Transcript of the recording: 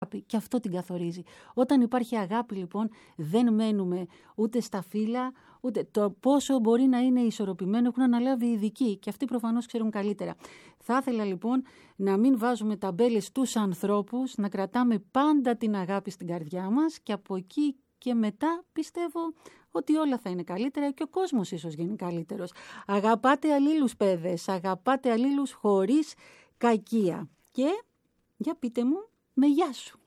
αγάπη και αυτό την καθορίζει. Όταν υπάρχει αγάπη λοιπόν δεν μένουμε ούτε στα φύλλα, ούτε το πόσο μπορεί να είναι ισορροπημένο έχουν αναλάβει οι ειδικοί και αυτοί προφανώς ξέρουν καλύτερα. Θα ήθελα λοιπόν να μην βάζουμε ταμπέλες στους ανθρώπους, να κρατάμε πάντα την αγάπη στην καρδιά μας και από εκεί και μετά πιστεύω ότι όλα θα είναι καλύτερα και ο κόσμος ίσως γίνει καλύτερος. Αγαπάτε αλλήλους παιδες, αγαπάτε αλλήλους χωρίς κακία. Και για πείτε μου με γεια σου.